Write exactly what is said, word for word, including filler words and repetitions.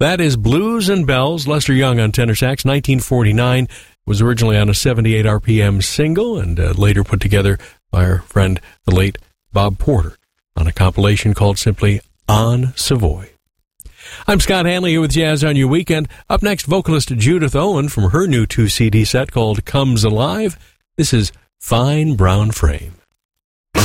That is Blues and Bells, Lester Young on tenor sax, nineteen forty-nine. It was originally on a seventy-eight R P M single and uh, later put together by our friend, the late Bob Porter, on a compilation called simply On Savoy. I'm Scott Hanley here with Jazz on Your Weekend. Up next, vocalist Judith Owen from her new two C D set called Comes Alive. This is Fine Brown Frame.